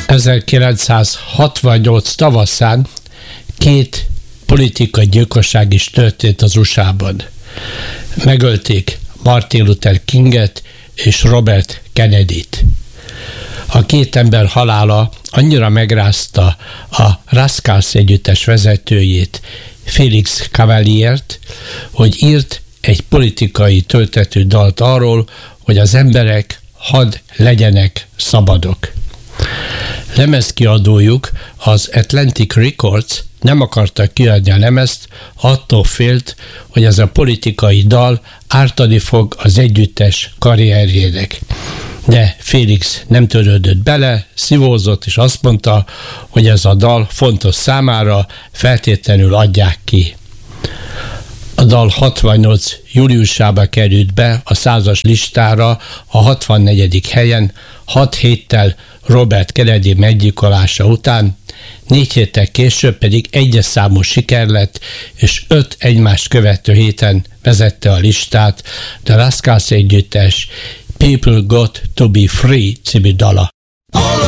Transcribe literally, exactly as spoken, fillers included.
ezerkilencszázhatvannyolc tavaszán két politikai gyilkosság is történt az u es á-ban. Megölték Martin Luther Kinget és Robert Kennedyt. A két ember halála annyira megrázta a Rascals együttes vezetőjét, Felix Cavaliert, hogy írt egy politikai töltető dalt arról, hogy az emberek hadd legyenek szabadok. Lemezkiadójuk, az Atlantic Records nem akarta kiadni a lemezt, attól félt, hogy ez a politikai dal ártani fog az együttes karrierjének. De Felix nem törődött bele, szívózott, és azt mondta, hogy ez a dal fontos számára, feltétlenül adják ki. A dal hatvannyolc júliusába került be a százas listára a hatvannegyedik helyen, hat héttel Robert Kennedy meggyilkolása után, négy héttel később pedig egyes számú siker lett, és öt egymást követő héten vezette a listát The Rascals együttes People Got to Be Free című dala.